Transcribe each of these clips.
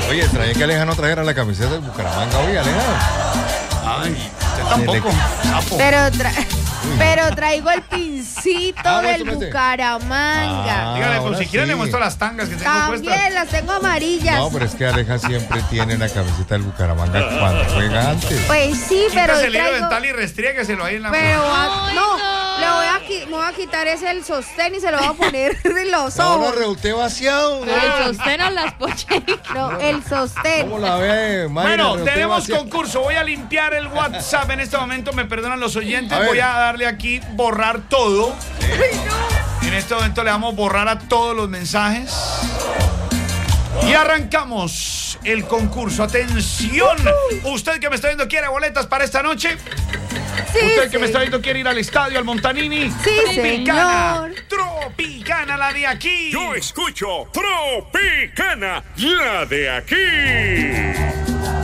Oye, extrañé que Aleja no trajera la camiseta del Bucaramanga hoy, Aleja. Ay, usted tampoco. Sapo. Pero traigo el pincito del Bucaramanga. Dígale, pues ahora si quiere sí. le muestro las tangas que tengo También puestas. las tengo amarillas. No, pero es que Aleja siempre tiene la camiseta del Bucaramanga cuando juega antes. Pues sí, pero Quítase el hilo traigo... dental y restrígueselo ahí en la Pero mano. me voy a quitar el sostén y se lo voy a poner de los No, ojos. usted vaciado. El sostén o las pochecas. No, el sostén. ¿Cómo la ve, Mayra? Bueno, Revolté tenemos vaciado. concurso. Voy a limpiar el WhatsApp en este momento. Me perdonan los oyentes. A ver. Voy a darle aquí borrar todo. En este momento le damos borrar a todos los mensajes. Y arrancamos el concurso. Atención. Usted que me está viendo quiere boletas para esta noche. Sí, Usted que me sí. está viendo quiere ir al estadio, al Montanini. Sí, Tropicana. señor. Tropicana, la de aquí. Yo escucho Tropicana, la de aquí.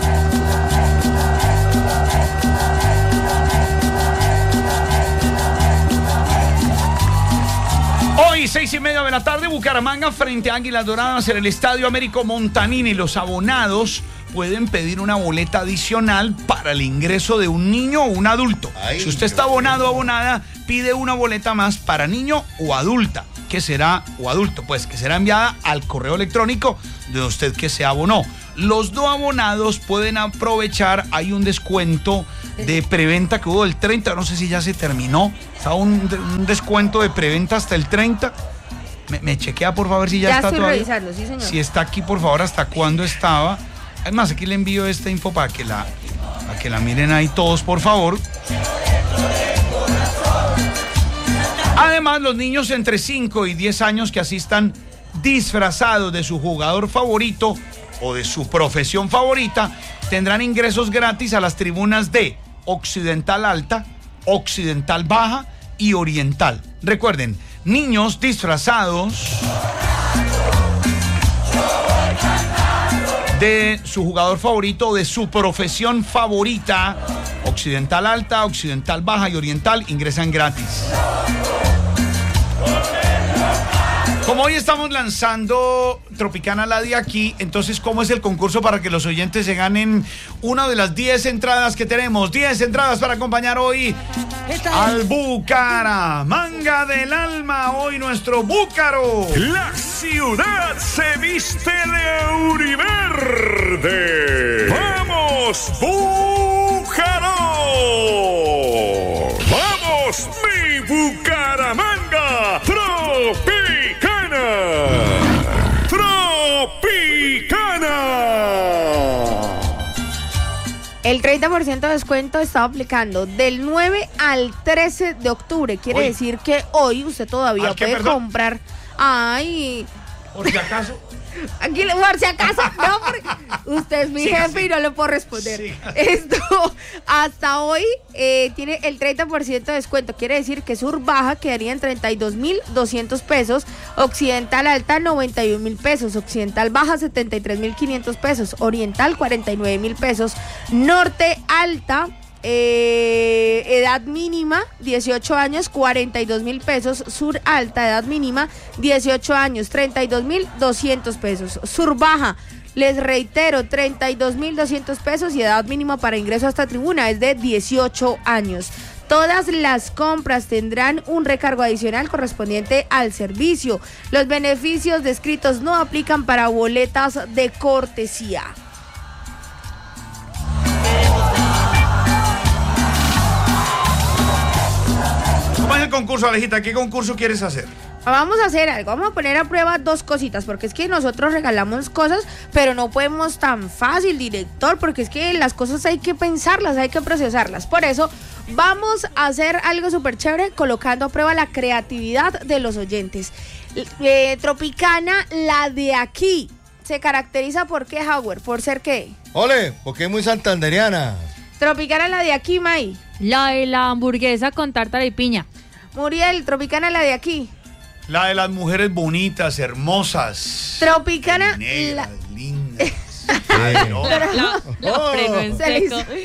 Hoy, 6:30 de la tarde, Bucaramanga frente a Águilas Doradas en el Estadio Américo Montanini. Los abonados pueden pedir una boleta adicional para el ingreso de un niño o un adulto. Ay, si usted está abonado o abonada, pide una boleta más para niño o adulta, que será enviada al correo electrónico de usted que se abonó. Los no abonados pueden aprovechar, hay un descuento de preventa que hubo del 30, no sé si ya se terminó, estaba un descuento de preventa hasta el 30. Me chequea por favor si ya está estoy todavía. revisando, sí, señor. Si está aquí, por favor, hasta cuándo estaba. Además, aquí le envío esta info para que la miren ahí todos, por favor. Además, los niños entre 5 y 10 años que asistan disfrazados de su jugador favorito o de su profesión favorita tendrán ingresos gratis a las tribunas de Occidental Alta, Occidental Baja y Oriental. Recuerden, niños disfrazados de su jugador favorito o de su profesión favorita, Occidental Alta, Occidental Baja y Oriental, ingresan gratis. Como hoy estamos lanzando Tropicana la de aquí, entonces, ¿cómo es el concurso para que los oyentes se ganen una de las 10 entradas que tenemos? 10 entradas para acompañar hoy al Bucaramanga del alma. Hoy nuestro Búcaro. La ciudad se viste de auriverde. ¡Vamos, Búcaro! ¡Vamos, mi Bucaramanga! ¡Tropicana! ¡Tropicana! El 30% de descuento está aplicando del 9 al 13 de octubre. Quiere Hoy. decir que hoy usted todavía ¿A qué, puede perdón? comprar. Ay, Por si acaso. aquí por si acaso, no, porque usted es mi Siga, jefe y no le puedo responder. Siga. Esto, hasta hoy tiene el 30% de descuento. Quiere decir que Sur Baja quedaría en 32.200 pesos, Occidental Alta 91.000 pesos, Occidental Baja 73.500 pesos, Oriental 49.000 pesos, Norte Alta edad mínima 18 años 42.000 pesos, Sur Alta edad mínima 18 años 32.200 pesos, Sur Baja, les reitero, 32.200 pesos y edad mínima para ingreso a esta tribuna es de 18 años. Todas las compras tendrán un recargo adicional correspondiente al servicio. Los beneficios descritos no aplican para boletas de cortesía. ¿Cómo es el concurso, Alejita? ¿Qué concurso quieres hacer? Vamos a hacer algo, vamos a poner a prueba dos cositas, porque es que nosotros regalamos cosas, pero no podemos tan fácil, director, porque es que las cosas hay que pensarlas, hay que procesarlas. Por eso vamos a hacer algo súper chévere, colocando a prueba la creatividad de los oyentes. Tropicana, la de aquí, se caracteriza por qué, Howard, por ser qué. Ole, porque es muy santanderiana. Tropicana, la de aquí, May. La de la hamburguesa con tártara y piña. Muriel, Tropicana, la de aquí. La de las mujeres bonitas, hermosas. Tropicana, Negras, lindas. La frenó en Se le seco.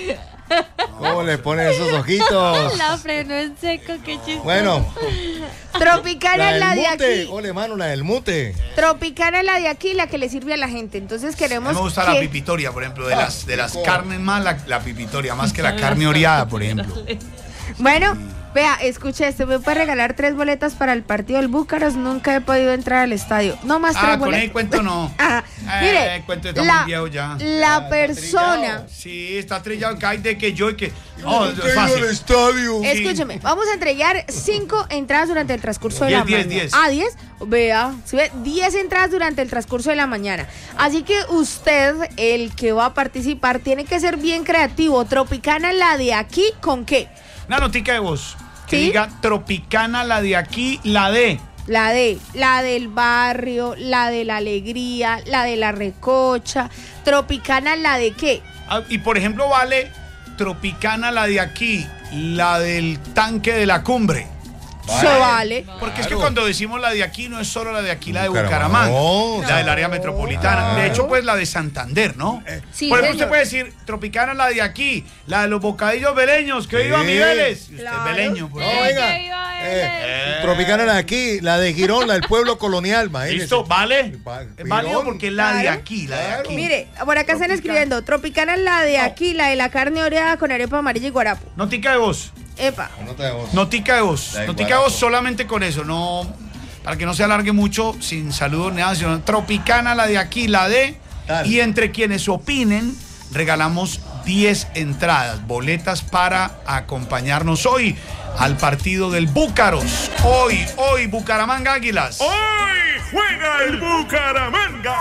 ¿Cómo le ponen esos ojitos? La frenó en seco, qué chistoso. Bueno, Tropicana es la de mute. aquí. Ole, mano, la del mute. Tropicana es la de aquí, la que le sirve a la gente. Entonces A queremos mí me gusta la pipitoria, por ejemplo, de las carnes más, la pipitoria, más que la carne oreada, por ejemplo. Bueno, vea, escuche esto, me puede regalar 3 boletas para el partido del Búcaros, nunca he podido entrar al estadio. No más 3 Con boletas. el cuento no. Mire, El cuento está muy viejo ya. la persona, Sí, está trillado, que hay de que yo y que... No, Nunca es he ido al fácil. estadio. escúcheme, vamos a entregar 5 entradas durante el transcurso de la 10, mañana. 10. 10, vea, ¿sí ve? 10 entradas durante el transcurso de la mañana. Así que usted, el que va a participar, tiene que ser bien creativo. Tropicana la de aquí, ¿con qué? Una notica de voz. Que ¿Sí? diga Tropicana, la de aquí, la de... La del barrio, la de la alegría, la de la recocha. Tropicana, ¿la de qué? Y por ejemplo vale Tropicana, la de aquí, la del tanque de la cumbre. Se vale. Porque es que Claro. cuando decimos la de aquí, no es solo la de aquí, la de Bucaramanga. Bucaramanga, No, la del área metropolitana. claro. De hecho, pues la de Santander, ¿no? Sí, Por ejemplo, señor. usted puede decir Tropicana, la de aquí, la de los bocadillos beleños, que Sí. viva Migueles. Y usted Claro. es beleño, por No, ejemplo. venga. que viva él. Tropicana la de aquí, la de Girón, la del pueblo colonial, imagínese. ¿Listo? ¿Vale? Es válido Girón. porque es la de Claro. aquí, la de Claro. aquí. Mire, por acá están Tropicana. escribiendo, Tropicana es la de No. aquí, la de la carne oreada con arepa amarilla y guarapo. Notica de voz. Epa. Nota de voz. Notica de voz. La de Notica de voz guarapo. solamente con eso, no. Para que no se alargue mucho, sin saludos ni nada, sino Tropicana, la de aquí, la de. Tal. Y entre quienes opinen, regalamos 10 entradas, boletas para acompañarnos hoy al partido del Búcaros. Hoy, Bucaramanga Águilas. Hoy juega el Bucaramanga.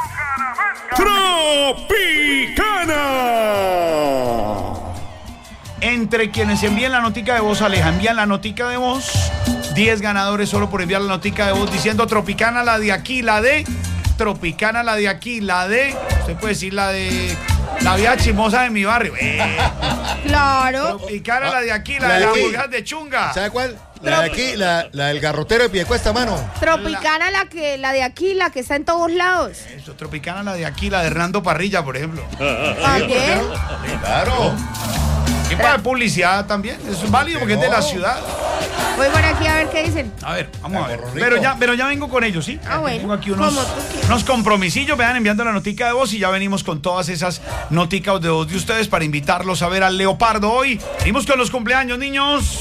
Tropicana. Entre quienes envíen la notica de voz, Aleja, envían la notica de voz. 10 ganadores solo por enviar la notica de voz diciendo Tropicana, la de aquí, la de. Tropicana, la de aquí, la de. Usted puede decir la de. La vieja chimosa de mi barrio. Claro. Tropicana, la de aquí, La la de de la aquí. hamburguesa de chunga. ¿Sabe cuál? La de aquí, la del garrotero de Piedecuesta, mano. Tropicana la de aquí, la que está en todos lados. Eso, Tropicana, la de aquí, la de Hernando Parrilla, por ejemplo. También. Claro. Y para publicidad también. Es válido porque es de la ciudad. Voy por aquí a ver qué dicen. A ver, vamos a ver. Morro rico. Pero ya vengo con ellos, ¿sí? Bueno, Tengo aquí como tú quieras. unos compromisillos. Vean, enviando la notica de voz y ya venimos con todas esas noticas de voz de ustedes para invitarlos a ver al Leopardo hoy. Venimos con los cumpleaños, niños.